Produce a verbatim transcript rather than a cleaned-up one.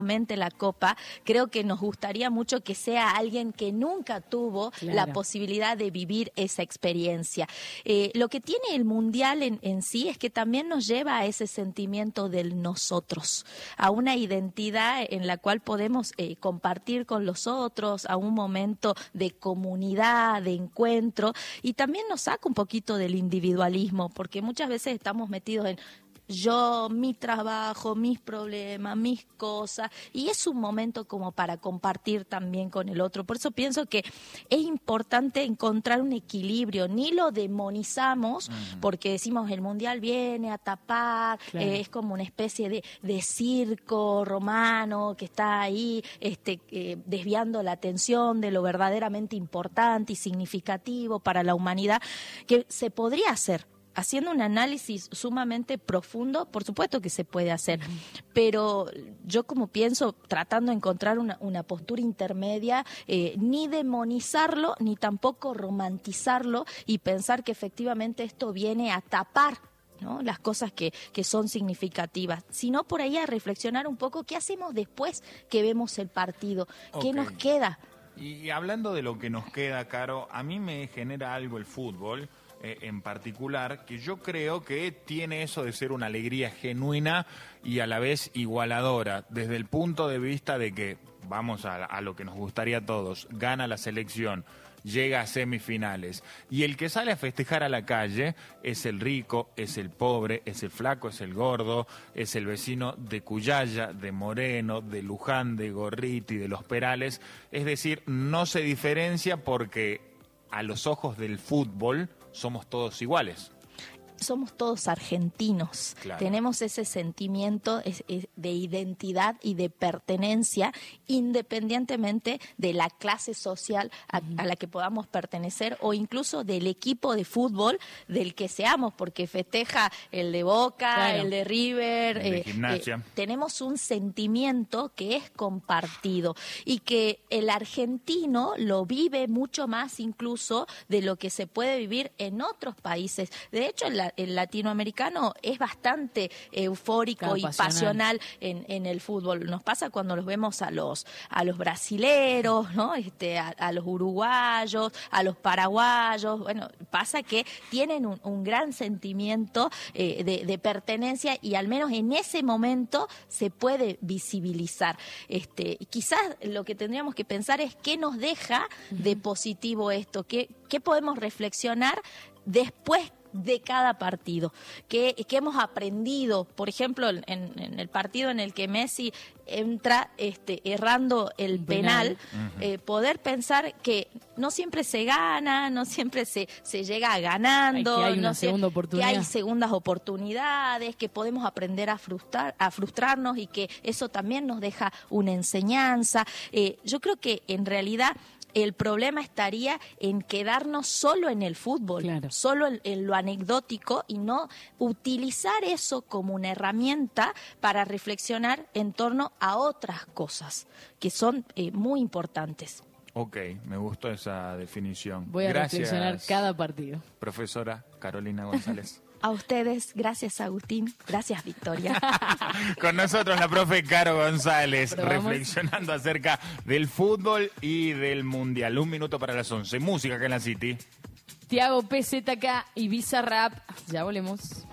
la Copa, creo que nos gustaría mucho que sea alguien que nunca tuvo claro. la posibilidad de vivir esa experiencia. Eh, lo que tiene el Mundial en, en sí es que también nos lleva a ese sentimiento del nosotros, a una identidad en la cual podemos eh, compartir con los otros, a un momento de comunidad, de encuentro, y también nos saca un poquito del individualismo, porque muchas veces estamos metidos en yo, mi trabajo, mis problemas, mis cosas, y es un momento como para compartir también con el otro. Por eso pienso que es importante encontrar un equilibrio, ni lo demonizamos, uh-huh. porque decimos el Mundial viene a tapar, claro. eh, es como una especie de, de circo romano que está ahí este, eh, desviando la atención de lo verdaderamente importante y significativo para la humanidad, que se podría hacer. Haciendo un análisis sumamente profundo, por supuesto que se puede hacer, pero yo como pienso, tratando de encontrar una, una postura intermedia, eh, ni demonizarlo, ni tampoco romantizarlo y pensar que efectivamente esto viene a tapar, ¿no?, las cosas que, que son significativas, sino por ahí a reflexionar un poco qué hacemos después que vemos el partido, qué okay. nos queda. Y hablando de lo que nos queda, Caro, a mí me genera algo el fútbol, Eh, en particular, que yo creo que tiene eso de ser una alegría genuina y a la vez igualadora, desde el punto de vista de que, vamos a, a lo que nos gustaría a todos, gana la selección, llega a semifinales, y el que sale a festejar a la calle es el rico, es el pobre, es el flaco, es el gordo, es el vecino de Cuyaya, de Moreno, de Luján, de Gorriti, de Los Perales, es decir, no se diferencia porque a los ojos del fútbol somos todos iguales. Somos todos argentinos, claro. Tenemos ese sentimiento de identidad y de pertenencia independientemente de la clase social a, uh-huh. a la que podamos pertenecer o incluso del equipo de fútbol del que seamos, porque festeja el de Boca, claro. el de River, el de eh, Gimnasia. Eh, tenemos un sentimiento que es compartido y que el argentino lo vive mucho más incluso de lo que se puede vivir en otros países. De hecho, en la el latinoamericano es bastante eufórico claro, y pasional, pasional en, en el fútbol. Nos pasa cuando los vemos a los a los brasileros, ¿no? Este, a, a los uruguayos, a los paraguayos. Bueno, pasa que tienen un, un gran sentimiento eh, de, de pertenencia y al menos en ese momento se puede visibilizar. Este, quizás lo que tendríamos que pensar es qué nos deja de positivo esto, qué, qué podemos reflexionar después de cada partido, que, que hemos aprendido, por ejemplo, en, en el partido en el que Messi entra este, errando el penal, penal. Uh-huh. eh, poder pensar que no siempre se gana, no siempre se, se llega ganando, Ay, que hay una no segunda sé, oportunidad. que hay segundas oportunidades, que podemos aprender a frustrar, a frustrarnos y que eso también nos deja una enseñanza. Eh, yo creo que en realidad el problema estaría en quedarnos solo en el fútbol, claro. solo en, en lo anecdótico y no utilizar eso como una herramienta para reflexionar en torno a otras cosas que son eh, muy importantes. Ok, me gustó esa definición. Voy a Gracias, reflexionar cada partido. Profesora Carolina González. A ustedes, gracias Agustín, gracias Victoria. Con nosotros la profe Caro González, Probamos. reflexionando acerca del fútbol y del Mundial. Un minuto para las once. Música acá en la City. Tiago P Z K y Bizarrap. Ya volvemos.